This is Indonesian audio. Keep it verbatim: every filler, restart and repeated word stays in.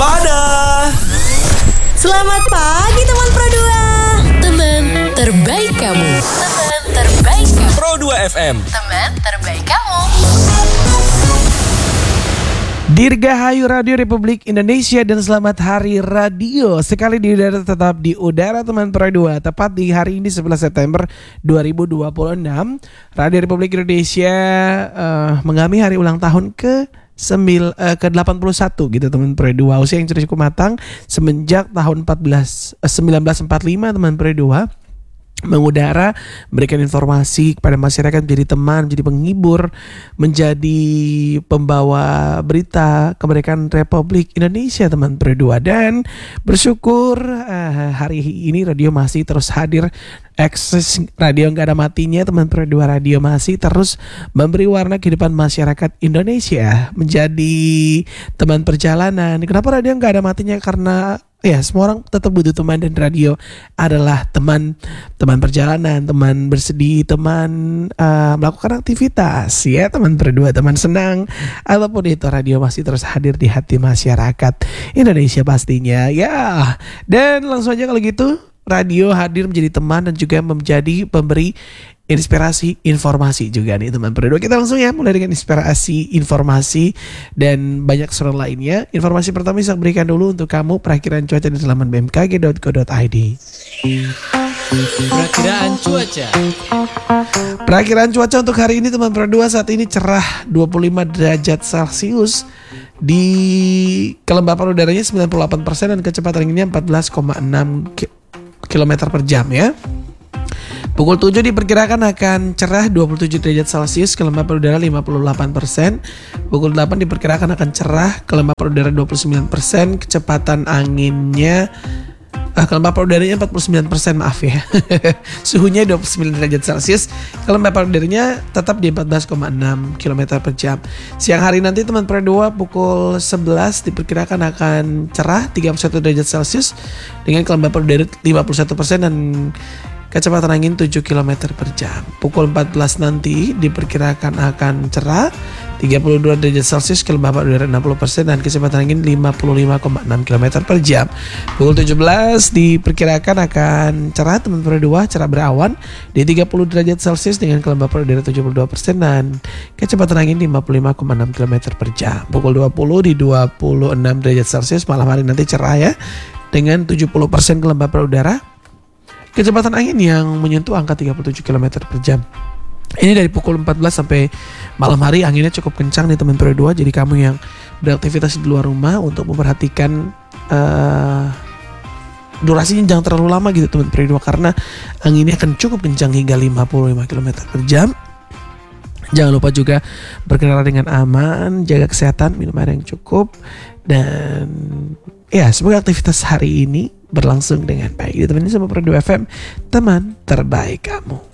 waspada. Selamat pagi teman Pro dua. Teman terbaik kamu. Teman terbaik kamu. Pro dua F M. Teman terbaik kamu. Dirgahayu Radio Republik Indonesia dan selamat hari radio. Sekali di udara tetap di udara teman Pro dua. Tepat di hari ini sebelas September dua ribu dua puluh enam, Radio Republik Indonesia uh, mengalami hari ulang tahun ke Sembil, uh, ke delapan puluh satu gitu teman Pro dua. Usia yang cukup matang semenjak tahun empat belas, uh, seribu sembilan ratus empat puluh lima teman Pro dua. Mengudara, memberikan informasi kepada masyarakat, menjadi teman, menjadi penghibur, menjadi pembawa berita kemerdekaan Republik Indonesia teman Pro dua. Dan bersyukur uh, hari ini radio masih terus hadir. Eksis radio nggak ada matinya teman Pro dua. Radio masih terus memberi warna kehidupan masyarakat Indonesia, menjadi teman perjalanan. Kenapa radio nggak ada matinya? Karena ya semua orang tetap butuh teman, dan radio adalah teman teman perjalanan, teman bersedih, teman uh, melakukan aktivitas ya teman Pro dua, teman senang apapun itu, radio masih terus hadir di hati masyarakat Indonesia pastinya ya. Dan langsung aja kalau gitu, radio hadir menjadi teman dan juga menjadi pemberi inspirasi informasi juga nih teman Pro dua. Kita langsung ya mulai dengan inspirasi informasi dan banyak seru lainnya. Informasi pertama saya berikan dulu untuk kamu perakiran cuaca di laman b m k g dot co dot i d. Perakiraan cuaca. Perakiraan cuaca untuk hari ini teman Pro dua, saat ini cerah dua puluh lima derajat Celcius. Di kelembapan udaranya sembilan puluh delapan persen dan kecepatan anginnya empat belas koma enam kilometer per jam ya. Pukul tujuh diperkirakan akan cerah dua puluh tujuh derajat Celcius, kelembapan udara lima puluh delapan persen. Pukul delapan diperkirakan akan cerah, kelembapan udara dua puluh sembilan persen, kecepatan anginnya ah, kelembapan udaranya empat puluh sembilan persen, maaf ya. Suhunya dua puluh sembilan derajat Celcius, kelembapan udaranya tetap di empat belas koma enam kilometer per jam. Siang hari nanti teman Pro dua pukul sebelas diperkirakan akan cerah tiga puluh satu derajat Celcius dengan kelembapan udara lima puluh satu persen dan kecepatan angin tujuh kilometer per jam. Pukul empat belas nanti diperkirakan akan cerah tiga puluh dua derajat Celcius, kelembapan udara enam puluh persen dan kecepatan angin lima puluh lima koma enam kilometer per jam. Pukul tujuh belas diperkirakan akan cerah teman Pro dua, cerah berawan di tiga puluh derajat Celcius dengan kelembapan udara tujuh puluh dua persen dan kecepatan angin lima puluh lima koma enam kilometer per jam. Pukul dua puluh di dua puluh enam derajat Celcius, malam hari nanti cerah ya dengan tujuh puluh persen kelembapan udara, kecepatan angin yang menyentuh angka tiga puluh tujuh kilometer per jam. Ini dari pukul empat belas sampai malam hari anginnya cukup kencang nih teman Pro dua. Jadi kamu yang beraktivitas di luar rumah untuk memperhatikan uh, durasinya jangan terlalu lama gitu teman Pro dua, karena anginnya akan cukup kencang hingga lima puluh lima kilometer per jam. Jangan lupa juga berkendara dengan aman, jaga kesehatan, minum air yang cukup, dan ya semoga aktivitas hari ini berlangsung dengan baik. Ditemenin sama Pro dua F M, teman terbaik kamu.